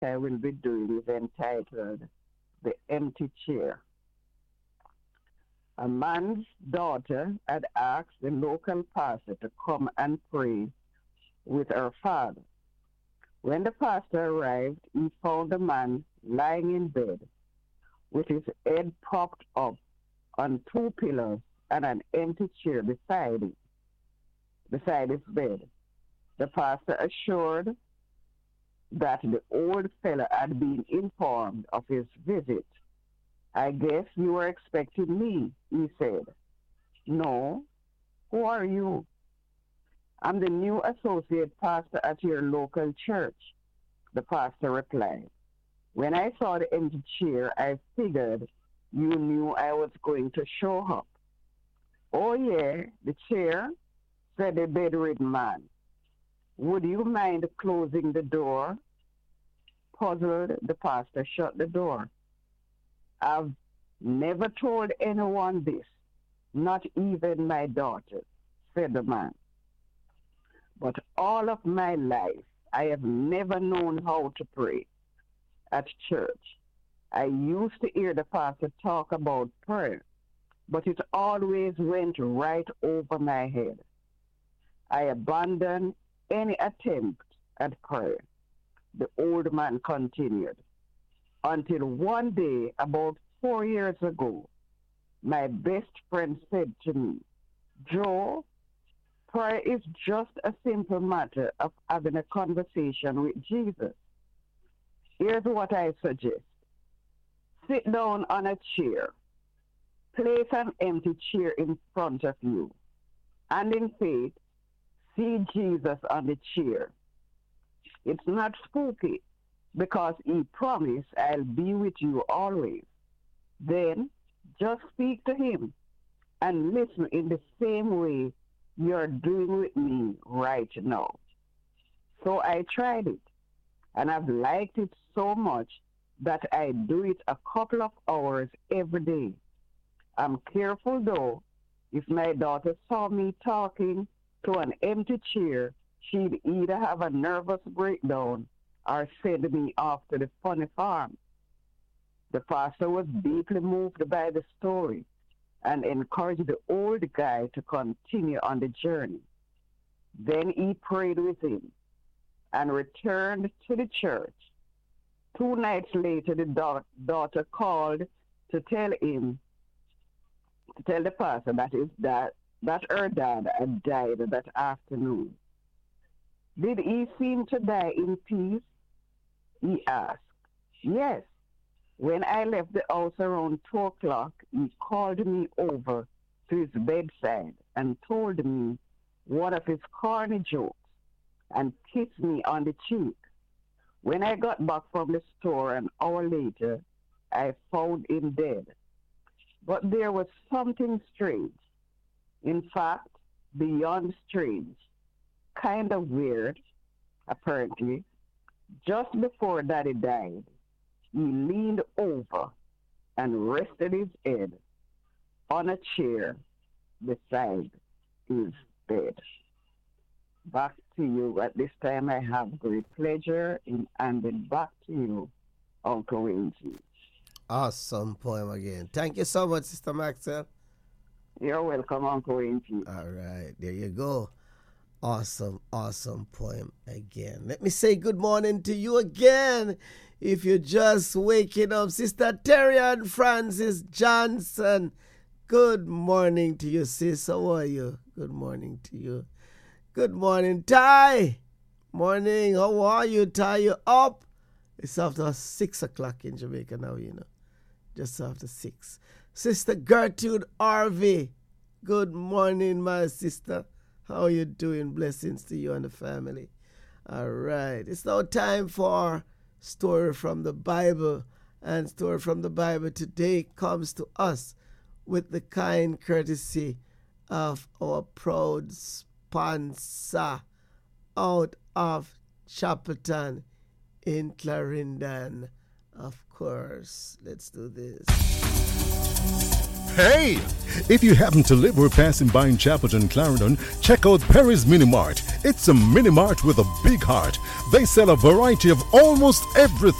I will be doing is entitled The Empty Chair. A man's daughter had asked the local pastor to come and pray with her father. When the pastor arrived, he found the man lying in bed with his head propped up on two pillows and an empty chair beside his bed. The pastor assured that the old fellow had been informed of his visit. I guess you were expecting me, he said. No, who are you? I'm the new associate pastor at your local church, the pastor replied. When I saw the empty chair, I figured you knew I was going to show up. Oh, yeah, the chair, said the bedridden man. Would you mind closing the door? Puzzled, the pastor shut the door. I've never told anyone this, not even my daughter, said the man. But all of my life, I have never known how to pray at church. I used to hear the pastor talk about prayer, but it always went right over my head. I abandoned any attempt at prayer, the old man continued, until one day, about 4 years ago, my best friend said to me, Joe, prayer is just a simple matter of having a conversation with Jesus. Here's what I suggest. Sit down on a chair. Place an empty chair in front of you. And in faith, see Jesus on the chair. It's not spooky because he promised I'll be with you always. Then just speak to him and listen in the same way you're doing with me right now. So I tried it, and I've liked it so much that I do it a couple of hours every day. I'm careful though. If my daughter saw me talking to an empty chair, she'd either have a nervous breakdown or send me off to the funny farm. The pastor was deeply moved by the story and encouraged the old guy to continue on the journey. Then he prayed with him and returned to the church. 2 nights later, the daughter called to tell the pastor that her dad had died that afternoon. Did he seem to die in peace? He asked. Yes. When I left the house around 2 o'clock, he called me over to his bedside and told me one of his corny jokes and kissed me on the cheek. When I got back from the store an hour later, I found him dead. But there was something strange. In fact, beyond strange, kind of weird, apparently. Just before Daddy died, he leaned over and rested his head on a chair beside his bed. Back to you. At this time, I have great pleasure in handing back to you, Uncle Wingy. Awesome poem again. Thank you so much, Sister Maxwell. You're welcome, Uncle Wingy. All right, there you go. Awesome, awesome poem again. Let me say good morning to you again. If you're just waking up, Sister Terry Francis Johnson, good morning to you, sis. How are you? Good morning to you. Good morning, Ty. Morning. How are you, Ty? You up? It's after 6 o'clock in Jamaica now, you know. Just after 6. Sister Gertrude RV. Good morning, my sister. How are you doing? Blessings to you and the family. All right. It's now time for Story from the Bible. And Story from the Bible today comes to us with the kind courtesy of our proud sponsor out of Chapelton in Clarendon. Of course. Let's do this. Hey! If you happen to live or passing by in Chapelton, Clarendon, check out Perry's Mini Mart. It's a mini mart with a big heart. They sell a variety of almost everything